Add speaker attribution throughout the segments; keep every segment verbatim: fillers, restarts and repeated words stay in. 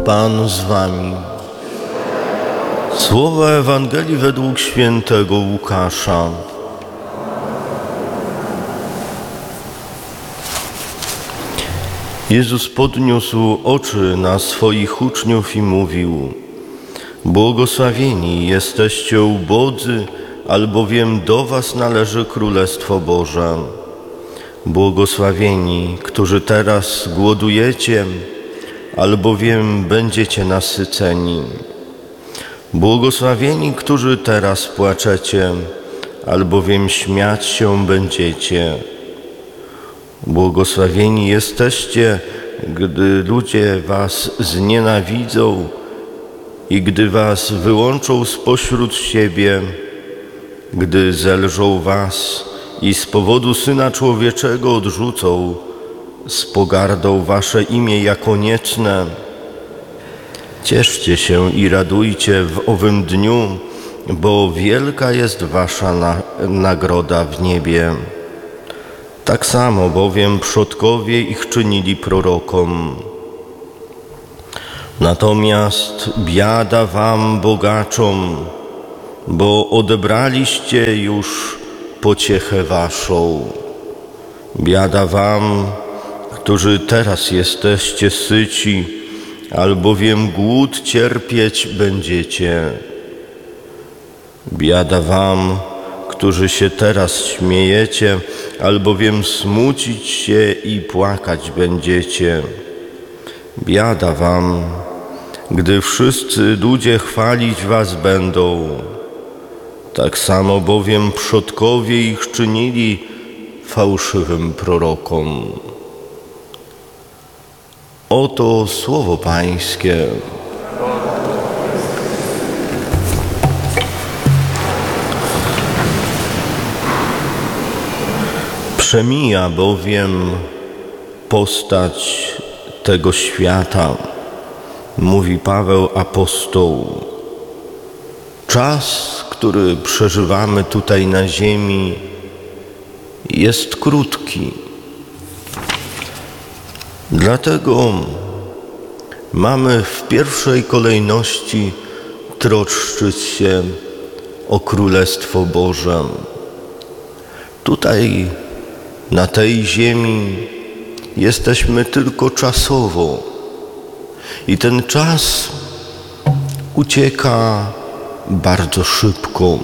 Speaker 1: Pan z wami. Słowa Ewangelii według świętego Łukasza. Jezus podniósł oczy na swoich uczniów i mówił: Błogosławieni jesteście ubodzy, albowiem do was należy Królestwo Boże. Błogosławieni, którzy teraz głodujecie, albowiem będziecie nasyceni. Błogosławieni, którzy teraz płaczecie, albowiem śmiać się będziecie. Błogosławieni jesteście, gdy ludzie was znienawidzą i gdy was wyłączą spośród siebie, gdy zelżą was i z powodu Syna Człowieczego odrzucą z pogardą wasze imię jako niecne. Cieszcie się i radujcie w owym dniu, bo wielka jest wasza na, nagroda w niebie. Tak samo bowiem przodkowie ich czynili prorokom. Natomiast biada wam, bogaczom, bo odebraliście już pociechę waszą. Biada wam, którzy teraz jesteście syci, albowiem głód cierpieć będziecie. Biada wam, którzy się teraz śmiejecie, albowiem smucić się i płakać będziecie. Biada wam, gdy wszyscy ludzie chwalić was będą. Tak samo bowiem przodkowie ich czynili fałszywym prorokom. Oto słowo Pańskie. Przemija bowiem postać tego świata, mówi Paweł apostoł. Czas, który przeżywamy tutaj na ziemi, jest krótki. Dlatego mamy w pierwszej kolejności troszczyć się o Królestwo Boże. Tutaj, na tej ziemi, jesteśmy tylko czasowo i ten czas ucieka bardzo szybko.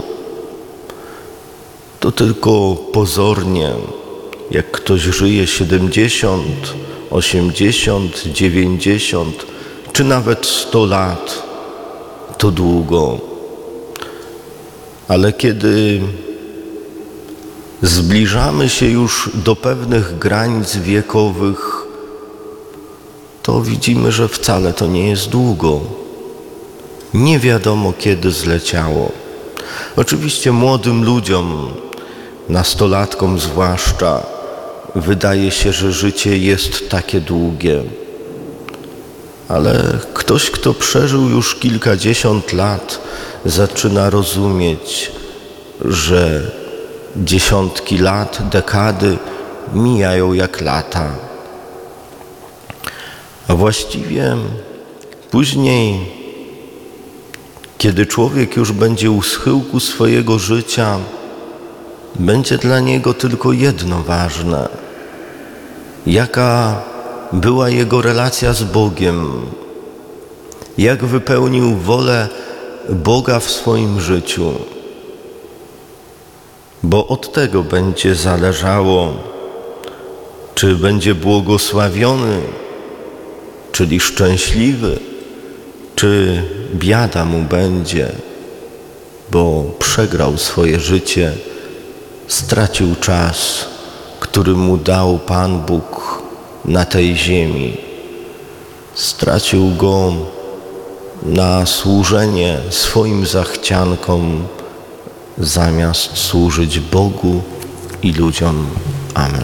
Speaker 1: To tylko pozornie, jak ktoś żyje siedemdziesiąt, osiemdziesiąt, dziewięćdziesiąt czy nawet sto lat, to długo. Ale kiedy zbliżamy się już do pewnych granic wiekowych, to widzimy, że wcale to nie jest długo. Nie wiadomo, kiedy zleciało. Oczywiście młodym ludziom, nastolatkom zwłaszcza, wydaje się, że życie jest takie długie. Ale ktoś, kto przeżył już kilkadziesiąt lat, zaczyna rozumieć, że dziesiątki lat, dekady mijają jak lata. A właściwie później, kiedy człowiek już będzie u schyłku swojego życia, będzie dla niego tylko jedno ważne. Jaka była jego relacja z Bogiem? Jak wypełnił wolę Boga w swoim życiu? Bo od tego będzie zależało, czy będzie błogosławiony, czyli szczęśliwy, czy biada mu będzie, bo przegrał swoje życie, stracił czas, który mu dał Pan Bóg na tej ziemi. Stracił go na służenie swoim zachciankom, zamiast służyć Bogu i ludziom. Amen.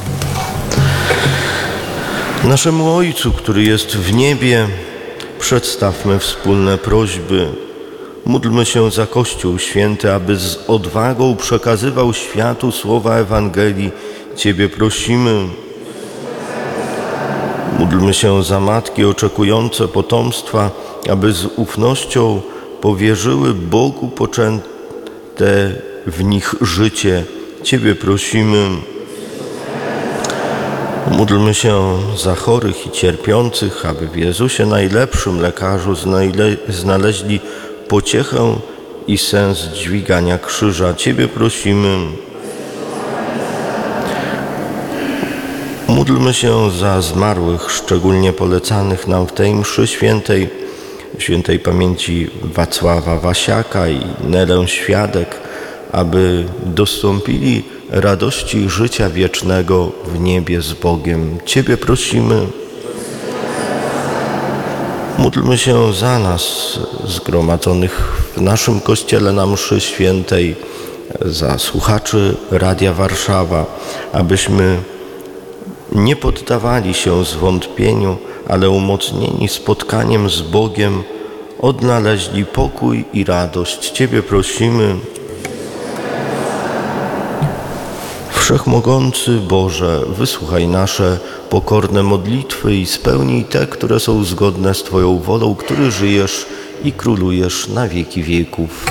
Speaker 1: Naszemu Ojcu, który jest w niebie, przedstawmy wspólne prośby. Módlmy się za Kościół Święty, aby z odwagą przekazywał światu słowa Ewangelii. Ciebie prosimy. Módlmy się za matki oczekujące potomstwa, aby z ufnością powierzyły Bogu poczęte w nich życie. Ciebie prosimy. Módlmy się za chorych i cierpiących, aby w Jezusie najlepszym lekarzu znaleźli pociechę i sens dźwigania krzyża. Ciebie prosimy. Módlmy się za zmarłych, szczególnie polecanych nam w tej mszy świętej, świętej pamięci Wacława Wasiaka i Nelę Świadek, aby dostąpili radości życia wiecznego w niebie z Bogiem. Ciebie prosimy. Módlmy się za nas, zgromadzonych w naszym Kościele na mszy świętej, za słuchaczy Radia Warszawa, abyśmy nie poddawali się zwątpieniu, ale umocnieni spotkaniem z Bogiem odnaleźli pokój i radość. Ciebie prosimy. Wszechmogący Boże, wysłuchaj nasze pokorne modlitwy i spełnij te, które są zgodne z Twoją wolą, który żyjesz i królujesz na wieki wieków.